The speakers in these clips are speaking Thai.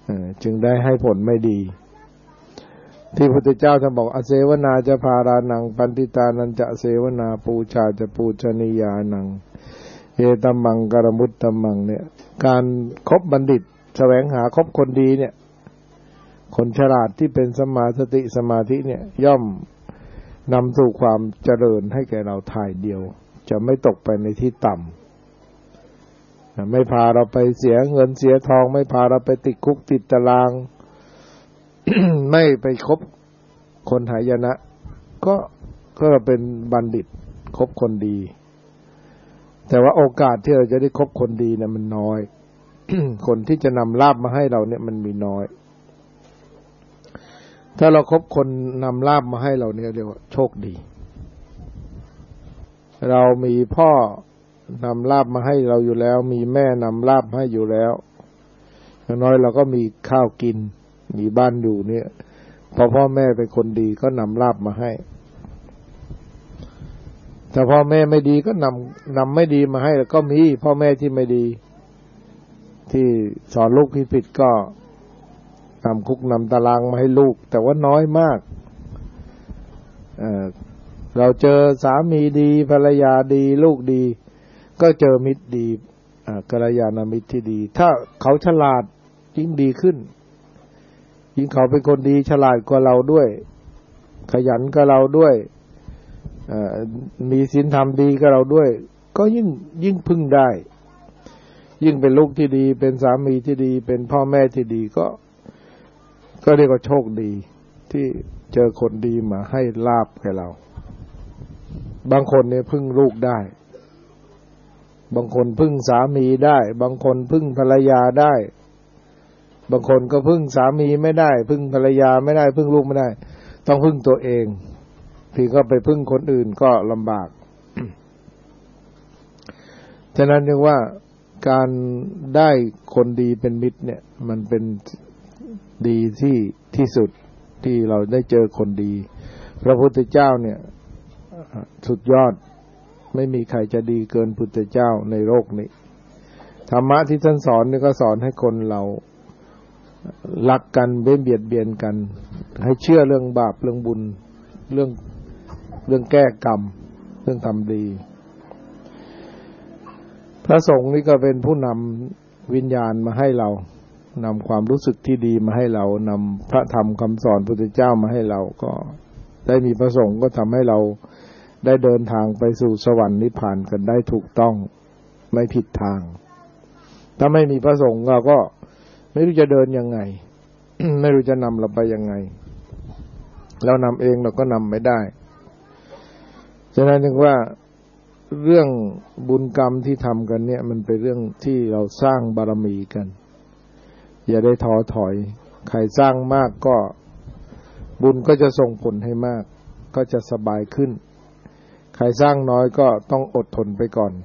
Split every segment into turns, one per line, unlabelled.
จึงได้ให้ผลไม่ดีที่พระพุทธเจ้าท่านบอกอเสวนาจะพารานังปันติตานันจะเสวนาปูชาจะปูชนียานังเอตัมมังกรมุตตัมมังเนี่ยการคบบัณฑิตแสวงหาคบคนดีเนี่ยคนฉลาดที่เป็นสัมมาสติสมาธิเนี่ยย่อมนำสู่ความเจริญให้แก่เราถ่ายเดียวจะไม่ตกไปในที่ต่ำไม่พาเราไปเสียเงินเสียทองไม่พาเราไปติดคุกติดตาราง ไม่ไปคบคนหายนะก็เป็นบัณฑิตคบคนดีแต่ว่าโอกาสที่เราจะได้คบคนดีเนี่ยมันน้อย คนที่จะนำลาภมาให้เราเนี่ยมันมีน้อยถ้าเราคบคนนำลาภมาให้เราเนี่ยเรียกว่าโชคดีเรามีพ่อนำลาภมาให้เราอยู่แล้วมีแม่นำลาภให้อยู่แล้วอย่างน้อยเราก็มีข้าวกินมีบ้านอยู่เนี่ยพอพ่อแม่เป็นคนดีก็นำลาภมาให้แต่พ่อแม่ไม่ดีก็นำไม่ดีมาให้แล้วก็มีพ่อแม่ที่ไม่ดีที่สอนลูกผิดก็นำคุกนำตารางมาให้ลูกแต่ว่าน้อยมากเราเจอสามีดีภรรยาดีลูกดีก็เจอมิตรดีกัลยาณมิตรที่ดีถ้าเขาฉลาดยิ่งดีขึ้นยิ่งเขาเป็นคนดีฉลาดกว่าเราด้วยขยันกับเราด้วยมีศีลธรรมดีกับเราด้วยก็ยิ่งพึ่งได้ยิ่งเป็นลูกที่ดีเป็นสามีที่ดีเป็นพ่อแม่ที่ดีก็เรียกว่าโชคดีที่เจอคนดีมาให้ลาภแก่เราบางคนเนี่ยพึ่งลูกได้บางคนพึ่งสามีได้บางคนพึ่งภรรยาได้บางคนก็พึ่งสามีไม่ได้พึ่งภรรยาไม่ได้พึ่งลูกไม่ได้ต้องพึ่งตัวเองที่ก็ไปพึ่งคนอื่นก็ลำบาก ฉะนั้นเรียกว่าการได้คนดีเป็นมิตรเนี่ยมันเป็นดีที่สุดที่เราได้เจอคนดีพระพุทธเจ้าเนี่ยสุดยอดไม่มีใครจะดีเกินพุทธเจ้าในโลกนี้ธรรมะที่ท่านสอนนี่ก็สอนให้คนเรารักกันไม่เบียดเบียนกันให้เชื่อเรื่องบาปเรื่องบุญเรื่องแก้กรรมเรื่องทำดีพระสงฆ์นี่ก็เป็นผู้นำวิญญาณมาให้เรานำความรู้สึกที่ดีมาให้เรานำพระธรรมคำสอนพุทธเจ้ามาให้เราก็ได้มีพระสงฆ์ก็ทำให้เราได้เดินทางไปสู่สวรรค์นิพพานกันได้ถูกต้องไม่ผิดทางถ้าไม่มีพระสงฆ์เราก็ไม่รู้จะเดินยังไง ไม่รู้จะนำเราไปยังไงเรานำเองเราก็นำไม่ได้ฉะนั้นจึงว่าเรื่องบุญกรรมที่ทำกันเนี่ยมันเป็นเรื่องที่เราสร้างบารมีกันอย่าได้ท้อถอยใครสร้างมากก็บุญก็จะส่งผลให้มากก็จะสบายขึ้นใครสร้างน้อยก็ต้องอดทนไปก่อน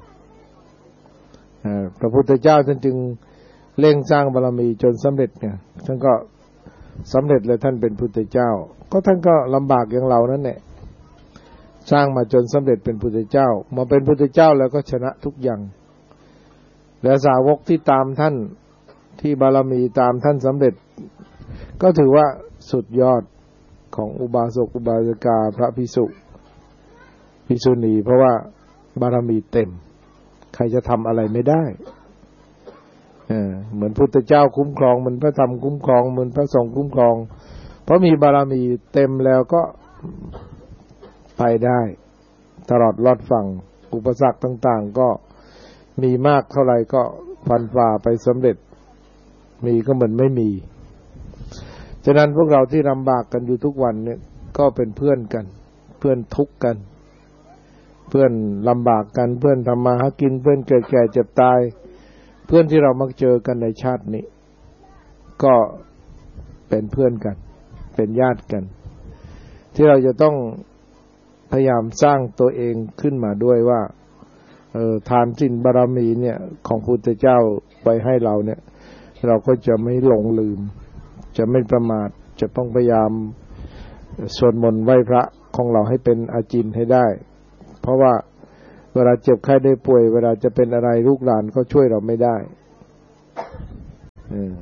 พระพุทธเจ้าท่านจึงเร่งสร้างบารมีจนสำเร็จเนี่ยท่านก็สำเร็จเลยท่านเป็นพุทธเจ้าก็ท่านก็ลำบากอย่างเรานั่นแหละสร้างมาจนสำเร็จเป็นพุทธเจ้ามาเป็นพุทธเจ้าแล้วก็ชนะทุกอย่างและสาวกที่ตามท่านที่บารมีตามท่านสำเร็จก็ถือว่าสุดยอดของอุบาสกอุบาสิกาพระภิกษุภิกษุณีเพราะว่าบารมีเต็มใครจะทำอะไรไม่ได้เหมือนพุทธเจ้าคุ้มครองเหมือนพระธรรมคุ้มครองเหมือนพระสงฆ์คุ้มครองเพราะมีบารมีเต็มแล้วก็ไปได้ตลอดรอดฝั่งอุปสรรคต่างๆก็มีมากเท่าไหร่ก็ฟันฝ่าไปสำเร็จมีก็เหมือนไม่มีฉะนั้นพวกเราที่ลำบากกันอยู่ทุกวันเนี่ยก็เป็นเพื่อนกันเพื่อนทุกข์กันเพื่อนลำบากกันเพื่อนทำมาหากินเพื่อนเกิดแก่เจ็บตายเพื่อนที่เรามักเจอกันในชาตินี้ก็เป็นเพื่อนกันเป็นญาติกันที่เราจะต้องพยายามสร้างตัวเองขึ้นมาด้วยว่าทานศีลบารมีเนี่ยของพุทธเจ้าไปให้เราเนี่ยเราก็จะไม่หลงลืมจะไม่ประมาทจะต้องพยายามสวดมนต์ไหว้พระของเราให้เป็นอาจินให้ได้เพราะว่าเวลาเจ็บไข้ได้ป่วยเวลาจะเป็นอะไรลูกหลานก็ช่วยเราไม่ได้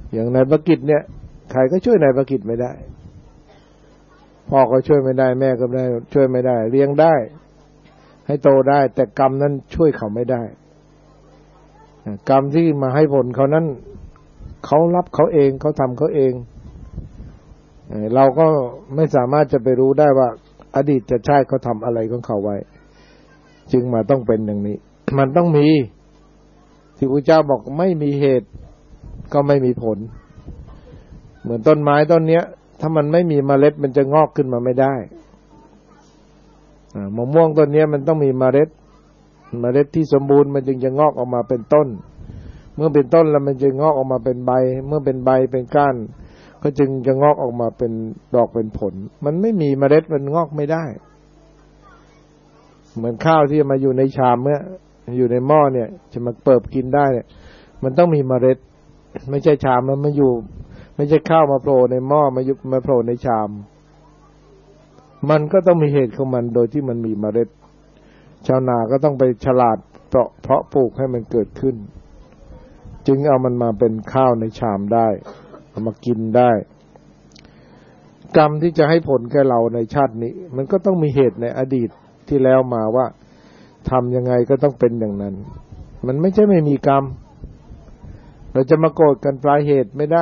อย่างนายประกิตเนี่ยใครก็ช่วยนายประกิตไม่ได้พ่อก็ช่วยไม่ได้แม่ก็ไม่ได้ช่วยไม่ได้เลี้ยงได้ให้โตได้แต่กรรมนั้นช่วยเขาไม่ได้กรรมที่มาให้ผลเขานั้นเขารับเขาเองเขาทำเขาเองเราก็ไม่สามารถจะไปรู้ได้ว่าอดีตชาติเขาทำอะไรของเขาไว้จึงมาต้องเป็นอย่างนี้ มันต้องมีที่พระเจ้าบอกไม่มีเหตุก็ไม่มีผลเหมือนต้นไม้ต้นเนี้ยถ้ามันไม่มีเมล็ดมันจะงอกขึ้นมาไม่ได้มะม่วงต้นนี้มันต้องมีเมล็ดที่สมบูรณ์มันจึงจะงอกออกมาเป็นต้นเมื่อเป็นต้นแล้วมันจะงอกออกมาเป็นใบเมื่อเป็นใบเป็นก้านก็จึงจะงอกออกมาเป็นดอกเป็นผลมันไม่มีเมล็ดมันงอกไม่ได้เหมือนข้าวที่มาอยู่ในชามเมื่ออยู่ในหม้อเนี่ยจะมาเปิบกินได้เนี่ยมันต้องมีเมล็ดไม่ใช่ชามมันมาอยู่ไม่ใช่ข้าวมาโผล่ในหม้อมาโผล่ในชามมันก็ต้องมีเหตุของมันโดยที่มันมีเมล็ดชาวนาก็ต้องไปฉลาดเพาะปลูกให้มันเกิดขึ้นจึงเอามันมาเป็นข้าวในชามได้เอามากินได้กรรมที่จะให้ผลแก่เราในชาตินี้มันก็ต้องมีเหตุในอดีตที่แล้วมาว่าทำยังไงก็ต้องเป็นอย่างนั้นมันไม่ใช่ไม่มีกรรมเราจะมาโกรธกันปลายเหตุไม่ได้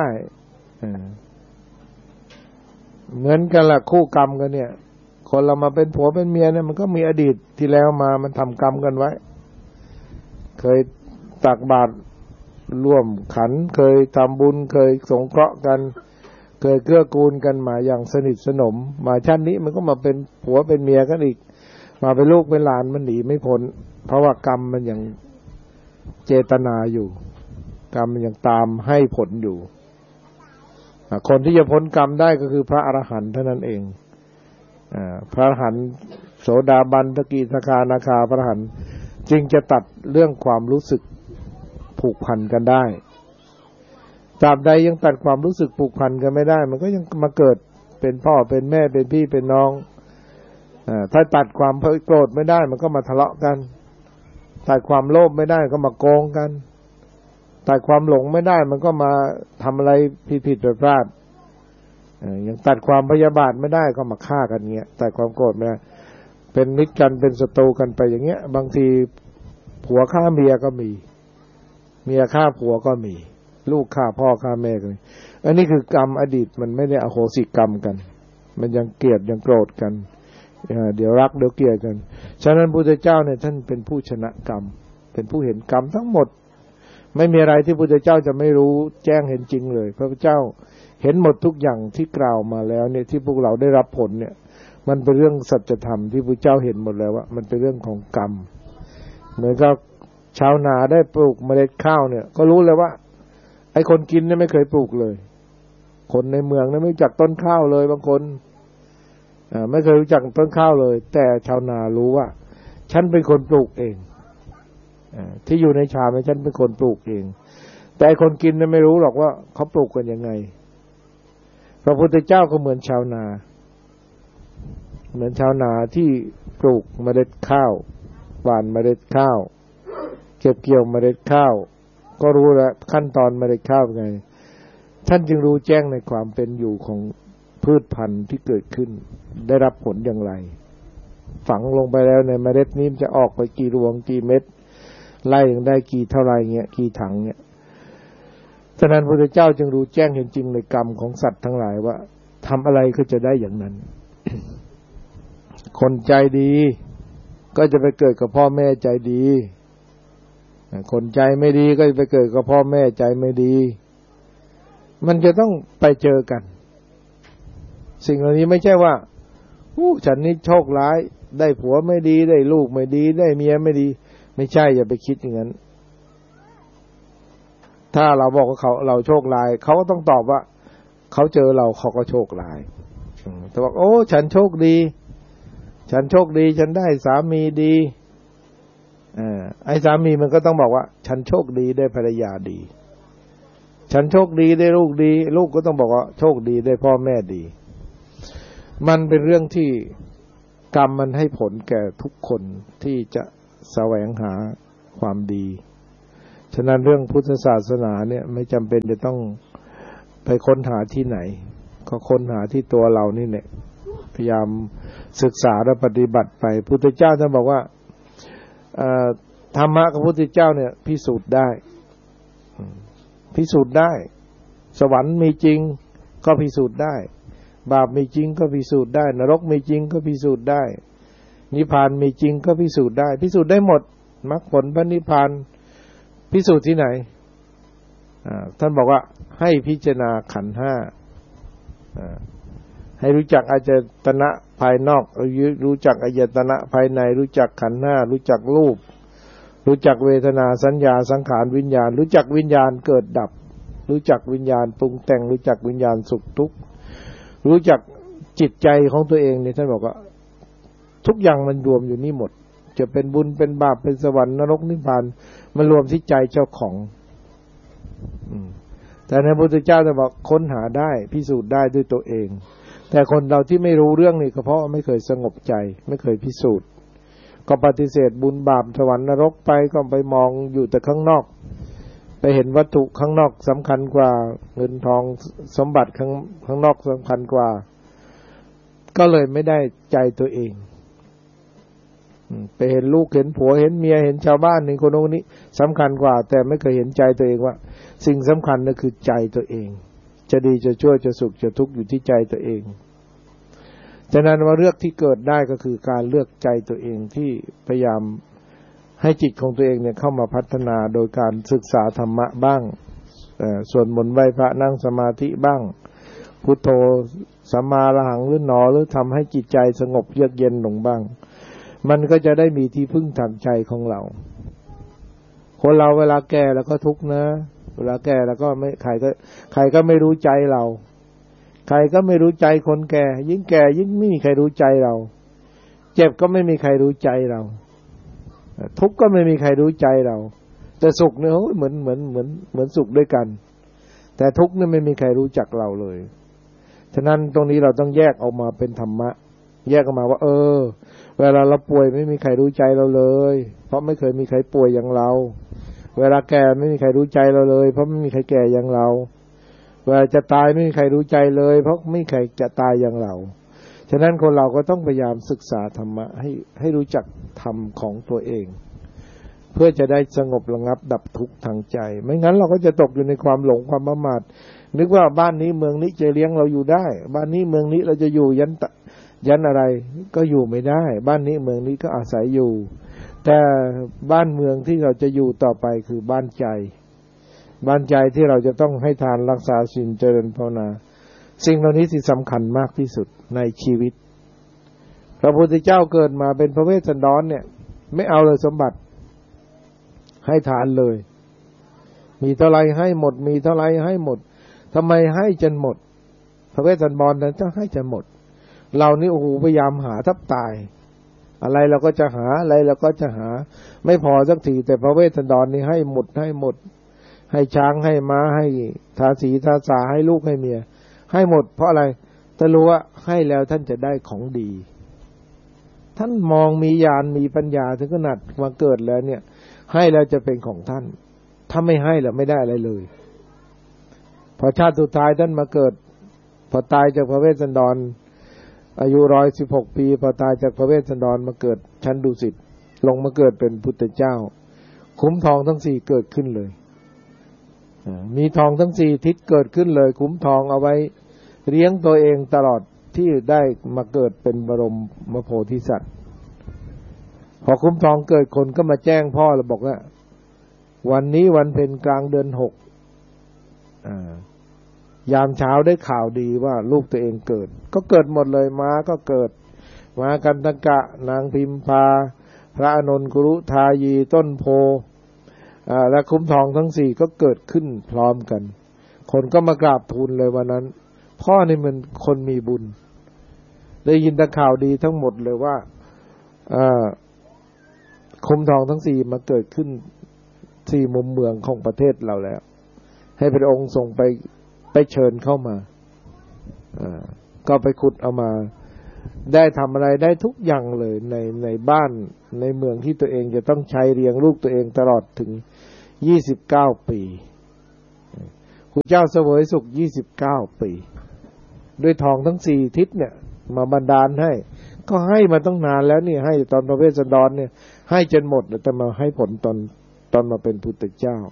เหมือนกันละคู่กรรมกันเนี่ยคนเรามาเป็นผัวเป็นเมียเนี่ยมันก็มีอดีตที่แล้วมามันทำกรรมกันไว้เคยตักบาตรร่วมขันเคยทำบุญเคยสงเคราะห์กันเคยเกื้อกูลกันมาอย่างสนิทสนมมาชาตินี้มันก็มาเป็นผัวเป็นเมียกันอีกมาเป็นลูกเป็นหลานมันหนีไม่พ้นเพราะว่ากรรมมันยังเจตนาอยู่กรรมมันยังตามให้ผลอยู่คนที่จะพ้นกรรมได้ก็คือพระอรหันต์เท่านั้นเองพระอรหันต์โสดาบันสกิทาคานาคาพระอรหันต์จึงจะตัดเรื่องความรู้สึกผูกพันกันได้ตราบใดยังตัดความรู้สึกผูกพันกันไม่ได้มันก็ยังมาเกิดเป็นพ่อเป็นแม่เป็นพี่เป็นน้องถ้าตัดความโกรธไม่ได้มันก็มาทะเลาะกันตัดความโลภไม่ได้ก็มาโกงกันตัดความหลงไม่ได้มันก็มาทำอะไรผิดพลาดยังตัดความพยาบาทไม่ได้ก็มาฆ่ากันเงี้ยตัดความโกรธไม่ได้เป็นมิตรกันเป็นศัตรูกันไปอย่างเงี้ยบางทีผัวฆ่าเมียก็มีเมียฆ่าผัวก็มีลูกฆ่าพ่อฆ่าแม่ก็มีอันนี้คือกรรมอดีตมันไม่ได้อโหสิกรรมกันมันยังเกลียดยังโกรธกันเดี๋ยวรักเดี๋ยวเกลียดกันฉะนั้นพระพุทธเจ้าเนี่ยท่านเป็นผู้ชนะกรรมเป็นผู้เห็นกรรมทั้งหมดไม่มีอะไรที่พระพุทธเจ้าจะไม่รู้แจ้งเห็นจริงเลยพระพุทธเจ้าเห็นหมดทุกอย่างที่กล่าวมาแล้วเนี่ยที่พวกเราได้รับผลเนี่ยมันเป็นเรื่องสัจธรรมที่พระพุทธเจ้าเห็นหมดแล้วว่ามันเป็นเรื่องของกรรมเหมือนกับชาวนาได้ปลูกเมล็ดข้าวเนี่ยก็รู้เลยว่าไอ้คนกินเนี่ยไม่เคยปลูกเลยคนในเมืองเนี่ยไม่รู้จักต้นข้าวเลยบางคนไม่เคยรู้จักต้นข้าวเลยแต่ชาวนารู้ว่าฉันเป็นคนปลูกเองที่อยู่ในชามฉันเป็นคนปลูกเองแต่ไอ้คนกินเนี่ยไม่รู้หรอกว่าเขาปลูกกันยังไงพระพุทธเจ้าก็เหมือนชาวนาที่ปลูกเมล็ดข้าวหว่านเมล็ดข้าวเก็บเกี่ยวเมล็ดข้าวก็รู้แล้วขั้นตอนเมล็ดข้าวไงท่านจึงรู้แจ้งในความเป็นอยู่ของพืชพันธุ์ที่เกิดขึ้นได้รับผลอย่างไรฝังลงไปแล้วในเมล็ดนี้จะออกไปกี่รวงกี่เม็ดไล่ยังได้กี่เท่าไรเงี้ยกี่ถังเงี้ยฉะนั้นพระพุทธเจ้าจึงรู้แจ้งเห็นจริงในกรรมของสัตว์ทั้งหลายว่าทำอะไรก็จะได้อย่างนั้น คนใจดีก็จะไปเกิดกับพ่อแม่ใจดีคนใจไม่ดีก็จะไปเกิดกับพ่อแม่ใจไม่ดีมันจะต้องไปเจอกันสิ่งเหล่านี้ไม่ใช่ว่าฉันนี่โชคร้ายได้ผัวไม่ดีได้ลูกไม่ดีได้เมียไม่ดีไม่ใช่อย่าไปคิดอย่างนั้นถ้าเราบอกว่าเราโชคร้ายเขาก็ต้องตอบว่าเขาเจอเราเขาก็โชคร้ายแต่บอกโอ้ฉันโชคดีฉันได้สามีดีไอ้สามีมันก็ต้องบอกว่าฉันโชคดีได้ภรรยาดีฉันโชคดีได้ลูกดีลูกก็ต้องบอกว่าโชคดีได้พ่อแม่ดีมันเป็นเรื่องที่กรรมมันให้ผลแก่ทุกคนที่จะแสวงหาความดีฉะนั้นเรื่องพุทธศาสนาเนี่ยไม่จำเป็นจะต้องไปค้นหาที่ไหนก็ค้นหาที่ตัวเรานี่แหละพยายามศึกษาและปฏิบัติไปพุทธเจ้าท่านบอกว่าธรรมะของพุทธเจ้าเนี่ยพิสูจน์ได้พิสูจน์ได้สวรรค์มีจริงก็พิสูจน์ได้บาปมีจริงก็พิสูจน์ได้นรกมีจริงก็พิสูจน์ได้นิพพานมีจริงก็พิสูจน์ได้พิสูจน์ได้หมดมรรคผลพระนิพพานพิสูจน์ที่ไหนท่านบอกว่าให้พิจารณาขันธ์ห้าให้รู้จักอายตนะภายนอกรู้จักอายตนะภายในรู้จักขันธ์ห้ารู้จักรูปรู้จักเวทนาสัญญาสังขารวิญญาณรู้จักวิญญาณเกิดดับรู้จักวิญญาณปรุงแต่งรู้จักวิญญาณสุขทุกข์รู้จักจิตใจของตัวเองเนี่ยท่านบอกว่าทุกอย่างมันรวมอยู่นี่หมดจะเป็นบุญเป็นบาปเป็นสวรรค์นรกนิพพานมันรวมที่ใจเจ้าของแต่ในพระพุทธเจ้าจะบอกค้นหาได้พิสูจน์ได้ด้วยตัวเองแต่คนเราที่ไม่รู้เรื่องนี่ก็เพราะไม่เคยสงบใจไม่เคยพิสูจน์ก็ปฏิเสธบุญบาปสวรรค์นรกไปก็ไปมองอยู่แต่ข้างนอกไปเห็นวัตถุข้างนอกสำคัญกว่าเงินทองสมบัติข้างนอกสำคัญกว่าก็เลยไม่ได้ใจตัวเองไปเห็นลูกเห็นผัวเห็นเมียเห็นชาวบ้านเห็นคนโน้นนี้สำคัญกว่าแต่ไม่เคยเห็นใจตัวเองว่าสิ่งสำคัญนั่นคือใจตัวเองจะดีจะชั่วจะสุขจะทุกข์อยู่ที่ใจตัวเองฉะนั้นว่าเลือกที่เกิดได้ก็คือการเลือกใจตัวเองที่พยายามให้จิตของตัวเองเนี่ยเข้ามาพัฒนาโดยการศึกษาธรรมะบ้างสวดมนต์ไหว้พระนั่งสมาธิบ้างพุทโธสัมมาอรหังหรือหนอหรือทำให้จิตใจสงบเยือกเย็นลงบ้างมันก็จะได้มีที่พึ่งทางใจของเราคนเราเวลาแก่แล้วก็ทุกข์นะเวลาแก่แล้วก็ไม่ใครก็ไม่รู้ใจเราใครก็ไม่รู้ใจคนแก่ยิ่งแก่ยิ่งไม่มีใครรู้ใจเราเจ็บก็ไม่มีใครรู้ใจเราทุกข์ก็ไม่มีใครรู้ใจเราแต่สุขเนี่ยเหมือนสุขด้วยกันแต่ทุกข์เนี่ยไม่มีใครรู้จักเราเลยฉะนั้นตรงนี้เราต้องแยกออกมาเป็นธรรมะแยกออกมาว่าเวลาเราป่วยไม่มีใครรู้ใจเราเลยเพราะไม่เคยมีใครป่วยอย่างเราเวลาแก่ไม่มีใครรู้ใจเราเลยเพราะไม่มีใครแก่อย่างเราเวลาจะตายไม่มีใครรู้ใจเลยเพราะไม่มีใครจะตายอย่างเราฉะนั้นคนเราก็ต้องพยายามศึกษาธรรมะให้รู้จักธรรมของตัวเองเพื่อจะได้สงบระงับดับทุกข์ทางใจไม่งั้นเราก็จะตกอยู่ในความหลงความประมาทนึกว่าบ้านนี้เมืองนี้จะเลี้ยงเราอยู่ได้บ้านนี้เมืองนี้เราจะอยู่ยันอะไรก็อยู่ไม่ได้บ้านนี้เมืองนี้ก็อาศัยอยู่แต่บ้านเมืองที่เราจะอยู่ต่อไปคือบ้านใจที่เราจะต้องให้ทานรักษาศีลเจริญภาวนาสิ่งเหล่านี้ที่สำคัญมากที่สุดในชีวิตพระพุทธเจ้าเกิดมาเป็นพระเวสสันดรเนี่ยไม่เอาเลยสมบัติให้ทานเลยมีเท่าไรให้หมดมีเท่าไรให้หมดทำไมให้จนหมดพระเวสสันดรนั้นจะให้จนหมดเรานี่โอ้โหพยายามหาทับตายอะไรเราก็จะหาอะไรเราก็จะหาไม่พอสักทีแต่พระเวสสันดรนี่ให้หมดให้ช้างให้ม้าให้ทาสีทาสาให้ลูกให้เมียให้หมดเพราะอะไรท่านรู้ว่าให้แล้วท่านจะได้ของดีท่านมองมีญาณมีปัญญาถึงขนาดมาเกิดแล้วเนี่ยให้แล้วจะเป็นของท่านถ้าไม่ให้แล้วไม่ได้อะไรเลยพอชาติสุดท้ายท่านมาเกิดพอตายจากพระเวสสันดรอายุ116 ปีพอตายจากพระเวสสันดรมาเกิดชั้นดุสิตลงมาเกิดเป็นพุทธเจ้าคุ้มทองทั้ง4เกิดขึ้นเลยมีทองทั้ง4ทิศเกิดขึ้นเลยคุ้มทองเอาไว้เลี้ยงตัวเองตลอดที่ได้มาเกิดเป็นบรมโพธิสัตว์พอคุ้มทองเกิดคนก็มาแจ้งพ่อแล้วบอกว่าวันนี้วันเพ็ญกลางเดือน6ยามเช้าได้ข่าวดีว่าลูกตัวเองเกิดก็เกิดหมดเลยม้าก็เกิดม้ากันตกะนางพิมพาพระอานนท์กุรุทายีต้นโพและคุ้มทองทั้ง4ก็เกิดขึ้นพร้อมกันคนก็มากราบทูลเลยวันนั้นพ่อนี่มันคนมีบุญได้ยินแต่ข่าวดีทั้งหมดเลยว่าคุ้มทองทั้ง4มาเกิดขึ้น4มุมเมืองของประเทศเราแล้วให้พระองค์ทรงไปเชิญเข้ามาก็ไปขุดเอามาได้ทำอะไรได้ทุกอย่างเลยในบ้านในเมืองที่ตัวเองจะต้องใช้เลี้ยงลูกตัวเองตลอดถึง29 ปีพระเจ้าเสวยสุข29 ปีด้วยทองทั้ง4ทิศเนี่ยมาบันดาลให้ก็ให้มาตั้งนานแล้วนี่ให้ตอนพระเวสสันดรเนี่ยให้จนหมดแต่มาให้ผลตอนมาเป็นพุทธเจ้า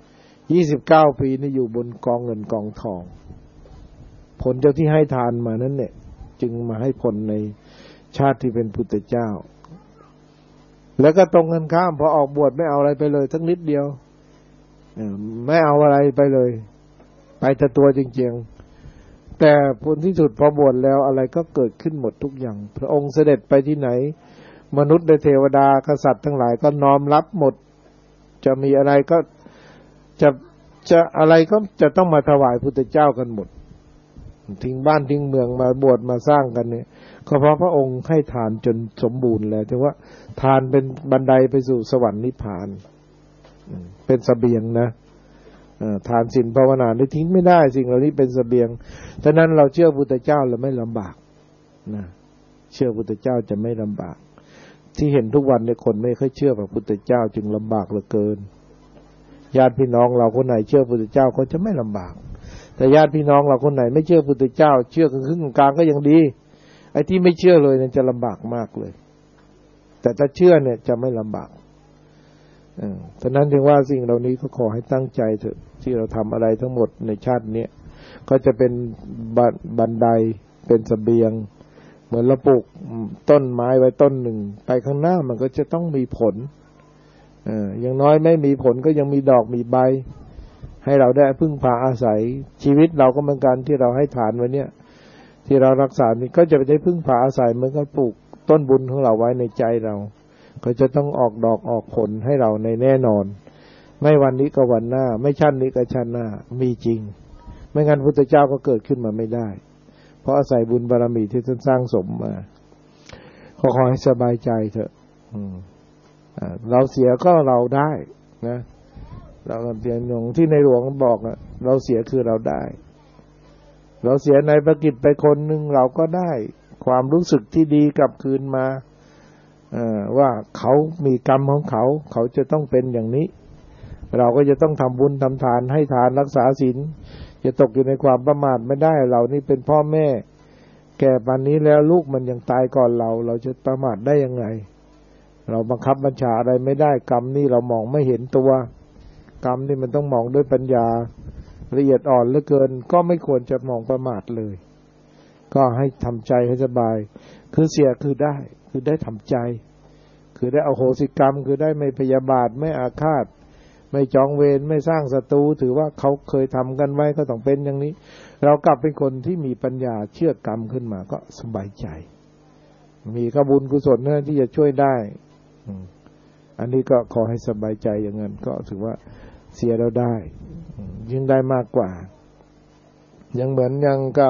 29 ปีนี่อยู่บนกองเงินกองทองผลจากที่ให้ทานมานั้นเนี่ยจึงมาให้ผลในชาติที่เป็นพุทธเจ้าแล้วก็ตรงกันข้ามพอออกบวชไม่เอาอะไรไปเลยทั้งนิดเดียวไม่เอาอะไรไปเลยไปแต่ตัวจริงๆแต่ผลที่สุดพอบวชแล้วอะไรก็เกิดขึ้นหมดทุกอย่างพระองค์เสด็จไปที่ไหนมนุษย์และเทวดากษัตริย์ทั้งหลายก็น้อมรับหมดจะมีอะไรก็จะอะไรก็จะต้องมาถวายพุทธเจ้ากันหมดทิ้งบ้านทิ้งเมืองมาบวชมาสร้างกันเนี่ยก็เพราะพระองค์ให้ทานจนสมบูรณ์แล้วถึงว่าทานเป็นบันไดไปสู่สวรรค์นิพพานเป็นเสบียงนะทานศีลภาวนาได้ทิ้งไม่ได้สิ่งเหล่านี้เป็นเสบียงฉะนั้นเราเชื่อพุทธเจ้าเราไม่ลำบากนะเชื่อพุทธเจ้าจะไม่ลำบากที่เห็นทุกวันเนี่ยคนไม่ค่อยเชื่อพระพุทธเจ้าจึงลำบากเหลือเกินญาติพี่น้องเราคนไหนเชื่อพุทธเจ้าเขาจะไม่ลำบากแต่ญาติพี่น้องเราคนไหนไม่เชื่อพุทธเจ้าเชื่อครึ่งกลางก็ยังดีไอ้ที่ไม่เชื่อเลยเนี่ยจะลำบากมากเลยแต่ถ้าเชื่อเนี่ยจะไม่ลำบากฉะนั้นถึงว่าสิ่งเหล่านี้ก็ขอให้ตั้งใจเถอะที่เราทำอะไรทั้งหมดในชาตินี้ก็จะเป็นบันไดเป็นเสบียงเหมือนเราปลูกต้นไม้ไว้ต้นหนึ่งไปข้างหน้ามันก็จะต้องมีผลอย่างน้อยไม่มีผลก็ยังมีดอกมีใบให้เราได้พึ่งพาอาศัยชีวิตเราก็เหมือนกันที่เราให้ฐานไว้เนี่ยที่เรารักษานี่ก็จะได้พึ่งพาอาศัยเหมือนกับปลูกต้นบุญของเราไว้ในใจเราก็จะต้องออกดอกออกผลให้เราในแน่นอนไม่วันนี้ก็วันหน้าไม่ชาตินี้ก็ชาติหน้ามีจริงไม่งั้นพุทธเจ้าก็เกิดขึ้นมาไม่ได้เพราะอาศัยบุญบารมีที่ท่านสร้างสมมาขอให้สบายใจเถอะเราเสียก็เราได้นะเราเสียอย่างที่ในหลวงบอกนะเราเสียคือเราได้เราเสียในประกิจไปคนหนึ่งเราก็ได้ความรู้สึกที่ดีกลับคืนมาว่าเขามีกรรมของเขาเขาจะต้องเป็นอย่างนี้เราก็จะต้องทำบุญทำทานให้ทานรักษาศีลจะตกอยู่ในความประมาทไม่ได้เรานี่เป็นพ่อแม่แก่ป่านนี้แล้วลูกมันยังตายก่อนเราจะประมาทได้ยังไงเราบังคับบัญชาอะไรไม่ได้กรรมนี่เรามองไม่เห็นตัวกรรมนี่มันต้องมองด้วยปัญญาละเอียดอ่อนเหลือเกินก็ไม่ควรจะมองประมาทเลยก็ให้ทำใจให้สบายคือเสียคือได้ทำใจคือได้อโหสิกรรมคือได้ไม่พยาบาทไม่อาฆาตไม่จองเวรไม่สร้างศัตรูถือว่าเขาเคยทำกันไว้ก็ต้องเป็นอย่างนี้เรากลับเป็นคนที่มีปัญญาเชื่อกรรมขึ้นมาก็สบายใจมีกบุญกุศลนั่นที่จะช่วยได้อันนี้ก็ขอให้สบายใจอย่างนั้นก็ถือว่าเสียเราได้ยิ่งได้มากกว่ายังเหมือนยังกับ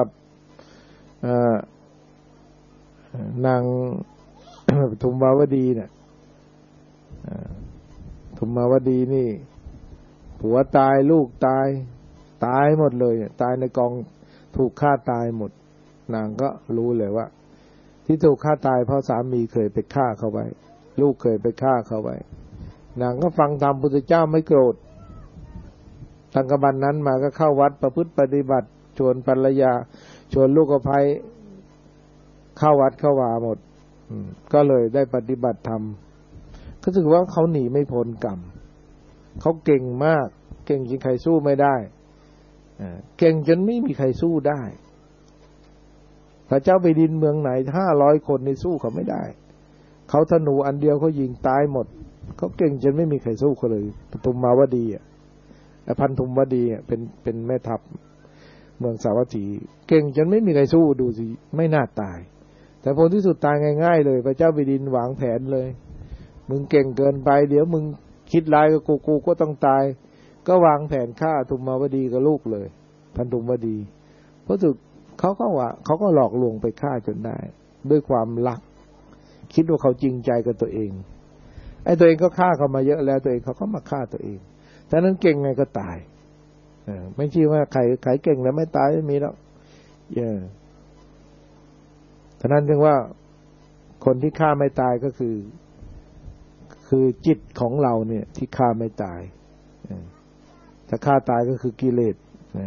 นางธุมมาวดีเนี่ยธุมมาวดีนี่ผัวตายลูกตายหมดเลยตายในกองถูกฆ่าตายหมดนางก็รู้เลยว่าที่ถูกฆ่าตายเพราะสามีเคยไปฆ่าเขาไว้ลูกเคยไปฆ่าเขาไว้นางก็ฟังธรรมพุทธเจ้าไม่โกรธตั้งแต่บัดนั้นมาก็เข้าวัดประพฤติปฏิบัติชวนภรรยาชวนลูกสะใภ้เข้าวัดเข้าวาหมดก็เลยได้ปฏิบัติธรรมก็ถือว่าเขาหนีไม่พ้นกรรมเขาเก่งมากเก่งจนใครสู้ไม่ได้เก่งจนไม่มีใครสู้ได้พระเจ้าไปดินเมืองไหน500 คนในสู้เขาไม่ได้เขาธนูอันเดียวเขายิงตายหมดเขาเก่งจนไม่มีใครสู้เขาเลยปทุมมาวดีพันธุมวดีเป็นแม่ทัพเมืองสาวัตถีเก่งจนไม่มีใครสู้ดูสิไม่น่าตายแต่ผลที่สุดตายง่ายๆเลยพระเจ้าไปดินวางแผนเลยมึงเก่งเกินไปเดี๋ยวมึงคิดร้ายกับกูก็ต้องตายก็วางแผนฆ่าธุมมาวดีกับลูกเลยพันธุมวดีเพราะถูกเขาก็หลอกลวงไปฆ่าจนได้ด้วยความรักคิดว่าเขาจริงใจกับตัวเองไอ้ตัวเองก็ฆ่าเขามาเยอะแล้วตัวเองเขาก็มาฆ่าตัวเองฉะนั้นเก่งไงก็ตายไม่ใช่ว่าใครเก่งแล้วไม่ตายไม่มีแล้วฉะนั้นจึงว่าคนที่ฆ่าไม่ตายก็คือจิตของเราเนี่ยที่ฆ่าไม่ตายถ้าฆ่าตายก็คือกิเลส